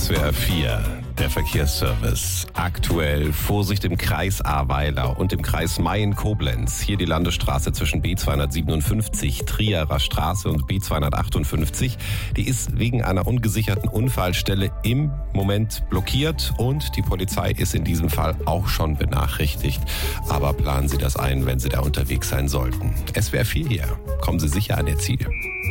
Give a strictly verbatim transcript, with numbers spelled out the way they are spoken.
S W R vier, der Verkehrsservice. Aktuell Vorsicht im Kreis Ahrweiler und im Kreis Mayen-Koblenz. Hier die Landesstraße zwischen B zweihundertsiebenundfünfzig, Trierer Straße und B zweihundertachtundfünfzig. Die ist wegen einer ungesicherten Unfallstelle im Moment blockiert und die Polizei ist in diesem Fall auch schon benachrichtigt. Aber planen Sie das ein, wenn Sie da unterwegs sein sollten. S W R vier hier. Kommen Sie sicher an Ihr Ziel.